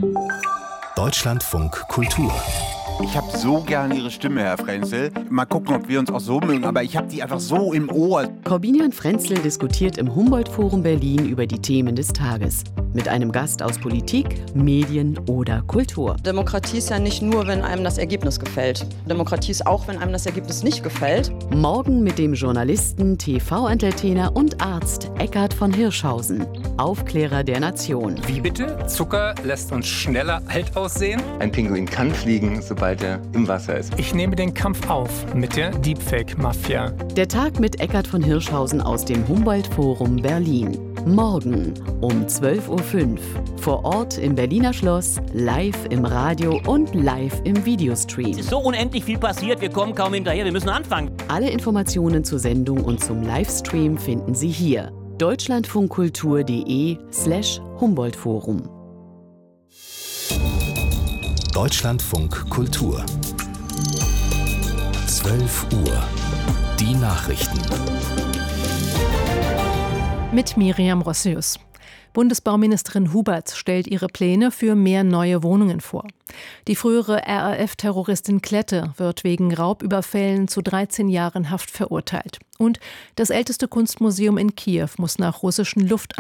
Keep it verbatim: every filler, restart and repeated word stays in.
Deutschlandfunk Kultur. Ich habe so gerne Ihre Stimme, Herr Frenzel. Mal gucken, ob wir uns auch so mögen, aber ich habe die einfach so im Ohr. Korbinian Frenzel diskutiert im Humboldt-Forum Berlin über die Themen des Tages. Mit einem Gast aus Politik, Medien oder Kultur. Demokratie ist ja nicht nur, wenn einem das Ergebnis gefällt. Demokratie ist auch, wenn einem das Ergebnis nicht gefällt. Morgen mit dem Journalisten, T V-Entertainer und Arzt Eckhard von Hirschhausen, Aufklärer der Nation. Wie bitte? Zucker lässt uns schneller alt aussehen? Ein Pinguin kann fliegen, sobald er im Wasser ist. Ich nehme den Kampf auf mit der Deepfake-Mafia. Der Tag mit Eckhard von Hirschhausen aus dem Humboldt-Forum Berlin. Morgen um zwölf Uhr fünf. Vor Ort im Berliner Schloss, live im Radio und live im Videostream. Es ist so unendlich viel passiert, wir kommen kaum hinterher, wir müssen anfangen. Alle Informationen zur Sendung und zum Livestream finden Sie hier. deutschlandfunkkultur.de slash Humboldt-Forum. Deutschlandfunk Kultur. zwölf Uhr. Die Nachrichten. Mit Miriam Rossius. Bundesbauministerin Hubert stellt ihre Pläne für mehr neue Wohnungen vor. Die frühere R A F-Terroristin Klette wird wegen Raubüberfällen zu dreizehn Jahren Haft verurteilt. Und das älteste Kunstmuseum in Kiew muss nach russischen Luft